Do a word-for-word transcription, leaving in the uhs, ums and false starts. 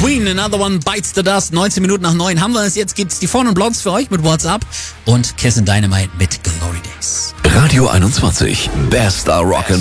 Queen, Another One Bites the Dust. neunzehn Minuten nach neun haben wir es. Jetzt gibt's die Phone und Blondes für euch mit WhatsApp und Kiss and Dynamite mit Glory Days. Radio einundzwanzig, Bester Rock